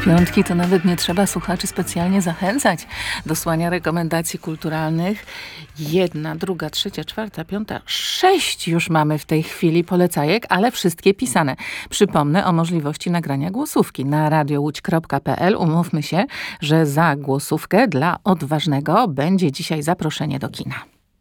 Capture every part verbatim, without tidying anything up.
Piątki to nawet nie trzeba słuchaczy specjalnie zachęcać do słuchania rekomendacji kulturalnych. Jedna, druga, trzecia, czwarta, piąta, sześć już mamy w tej chwili polecajek, ale wszystkie pisane. Przypomnę o możliwości nagrania głosówki na radiołódź kropka pe el. Umówmy się, że za głosówkę dla odważnego będzie dzisiaj zaproszenie do kina.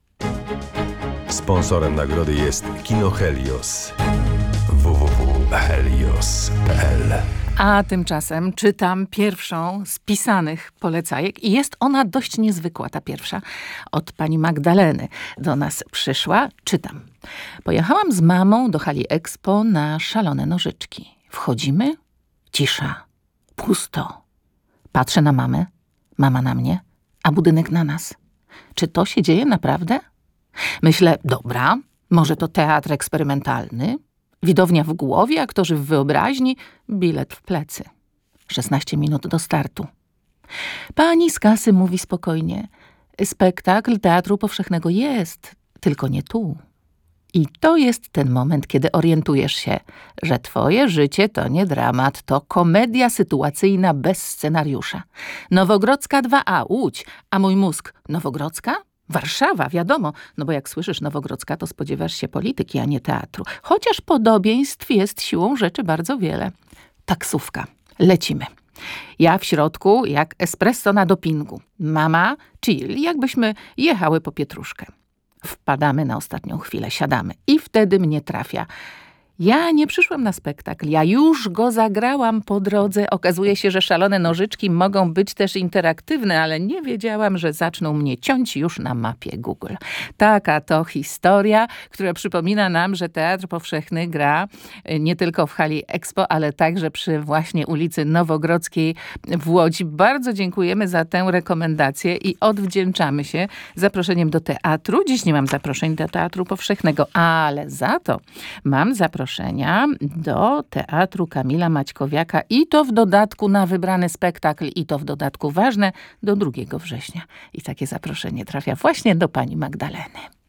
Sponsorem nagrody jest Kino Helios. w w w kropka helios kropka pe el. A tymczasem czytam pierwszą z pisanych polecajek i jest ona dość niezwykła, ta pierwsza. Od pani Magdaleny do nas przyszła. Czytam. Pojechałam z mamą do hali Expo na szalone nożyczki. Wchodzimy, cisza, pusto. Patrzę na mamę, mama na mnie, a budynek na nas. Czy to się dzieje naprawdę? Myślę, dobra, może to teatr eksperymentalny? Widownia w głowie, aktorzy w wyobraźni, bilet w plecy. szesnaście minut do startu. Pani z kasy mówi spokojnie, spektakl Teatru Powszechnego jest, tylko nie tu. I to jest ten moment, kiedy orientujesz się, że twoje życie to nie dramat, to komedia sytuacyjna bez scenariusza. Nowogrodzka dwa a, Łódź, a mój mózg Nowogrodzka? Warszawa, wiadomo, no bo jak słyszysz Nowogrodzka, to spodziewasz się polityki, a nie teatru. Chociaż podobieństw jest siłą rzeczy bardzo wiele. Taksówka. Lecimy. Ja w środku jak espresso na dopingu. Mama chill, jakbyśmy jechały po pietruszkę. Wpadamy na ostatnią chwilę, siadamy i wtedy mnie trafia. Ja nie przyszłam na spektakl, ja już go zagrałam po drodze. Okazuje się, że szalone nożyczki mogą być też interaktywne, ale nie wiedziałam, że zaczną mnie ciąć już na mapie Google. Taka to historia, która przypomina nam, że Teatr Powszechny gra nie tylko w hali Expo, ale także przy właśnie ulicy Nowogrodzkiej w Łodzi. Bardzo dziękujemy za tę rekomendację i odwdzięczamy się zaproszeniem do teatru. Dziś nie mam zaproszeń do Teatru Powszechnego, ale za to mam zaproszenie do Teatru Kamila Maćkowiaka i to w dodatku na wybrany spektakl i to w dodatku ważne do drugiego września. I takie zaproszenie trafia właśnie do pani Magdaleny.